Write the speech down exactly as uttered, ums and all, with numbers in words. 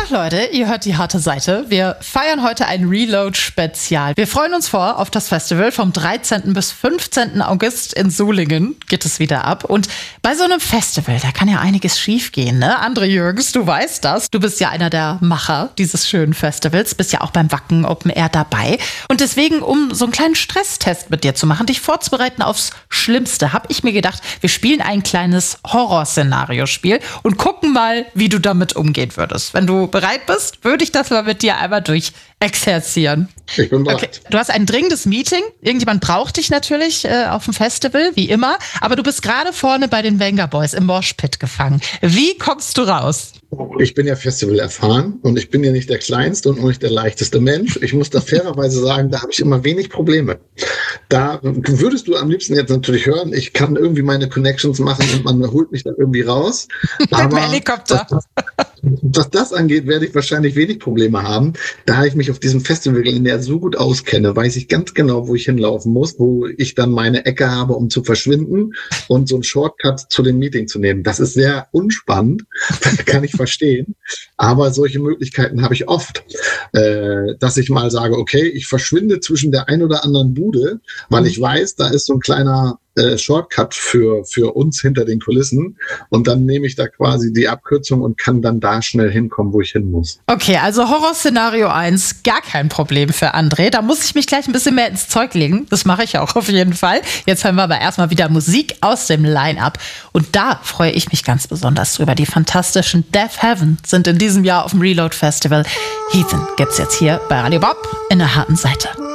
Leute, ihr hört die harte Seite. Wir feiern heute ein Reload-Spezial. Wir freuen uns vor auf das Festival vom dreizehnten bis fünfzehnten August in Solingen geht es wieder ab. Und bei so einem Festival, da kann ja einiges schiefgehen, ne? André Jürgens, du weißt das. Du bist ja einer der Macher dieses schönen Festivals, bist ja auch beim Wacken Open Air dabei. Und deswegen, um so einen kleinen Stresstest mit dir zu machen, dich vorzubereiten aufs Schlimmste, habe ich mir gedacht, wir spielen ein kleines Horrorszenario-Spiel und gucken mal, wie du damit umgehen würdest. Wenn du bereit bist, würde ich das mal mit dir einmal durchexerzieren. Ich bin bereit. Okay. Du hast ein dringendes Meeting. Irgendjemand braucht dich natürlich äh, auf dem Festival, wie immer. Aber du bist gerade vorne bei den Venga Boys im Moshpit gefangen. Wie kommst du raus? Ich bin ja Festival erfahren und ich bin ja nicht der kleinste und auch nicht der leichteste Mensch. Ich muss da fairerweise sagen, da habe ich immer wenig Probleme. Da würdest du am liebsten jetzt natürlich hören, ich kann irgendwie meine Connections machen und man holt mich da irgendwie raus. Aber Helikopter. Was, was das angeht, werde ich wahrscheinlich wenig Probleme haben. Da ich mich auf diesem Festival in der so gut auskenne, weiß ich ganz genau, wo ich hinlaufen muss, wo ich dann meine Ecke habe, um zu verschwinden und so einen Shortcut zu dem Meeting zu nehmen. Das ist sehr unspannend, kann ich verstehen. Aber solche Möglichkeiten habe ich oft, äh, dass ich mal sage, okay, ich verschwinde zwischen der ein oder anderen Bude, weil ich weiß, da ist so ein kleiner äh, Shortcut für, für uns hinter den Kulissen. Und dann nehme ich da quasi die Abkürzung und kann dann da schnell hinkommen, wo ich hin muss. Okay, also Horrorszenario eins, gar kein Problem für André. Da muss ich mich gleich ein bisschen mehr ins Zeug legen. Das mache ich auch auf jeden Fall. Jetzt hören wir aber erstmal wieder Musik aus dem Line-Up. Und da freue ich mich ganz besonders drüber. Die fantastischen Deaf Heaven sind in diesem Jahr auf dem Reload Festival. Heathen gibt's jetzt hier bei Radio Bob in der harten Seite.